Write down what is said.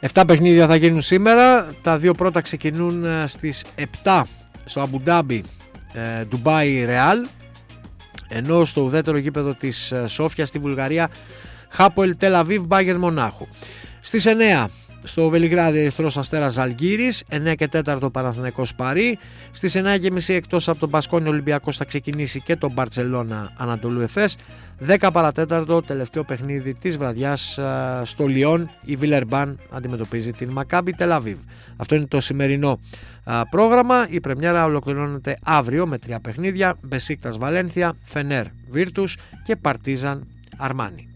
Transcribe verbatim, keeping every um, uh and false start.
Επτά παιχνίδια θα γίνουν σήμερα. Τα δύο πρώτα ξεκινούν στις επτά στο Αμπουντάμπι, Ντουμπάι Ρεάλ, ενώ στο ουδέτερο γήπεδο της Σόφια στη Βουλγαρία Χάποελ Τελ Αβίβ Μπάγερν Μονάχου. Στις εννέα στο Βελιγράδι Ερυθρός Αστέρας Ζαλγκύρης, εννέα και τέσσερα Παναθηναϊκός Παρί. Στις εννέα και μισή εκτός από τον Μπασκόνι Ολυμπιακός θα ξεκινήσει και τον Μπαρτσελώνα Ανατολού Εφές. δέκα παρά τέταρτο τελευταίο παιχνίδι της βραδιάς στο Λιόν, η Βιλερμπάν αντιμετωπίζει την Μακάμπι Τελ Αβίβ. Αυτό είναι το σημερινό πρόγραμμα. Η πρεμιέρα ολοκληρώνεται αύριο με τρία παιχνίδια: Μπεσίκτας Βαλένθια, Φενέρ Βίρτους και Παρτίζαν Αρμάνι.